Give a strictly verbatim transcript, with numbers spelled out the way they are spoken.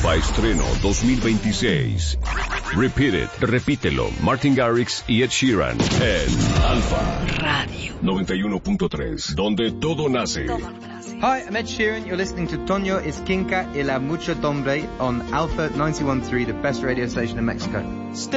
Alfa Estreno dos mil veintiséis. Repeat It, repítelo, Martin Garrix y Ed Sheeran en Alfa Radio noventa y uno punto tres, donde todo nace. Todo nace. Hi, I'm Ed Sheeran. You're listening to Toño Esquinca y La Mucho Tombre on Alpha ninety-one point three, the best radio station in Mexico.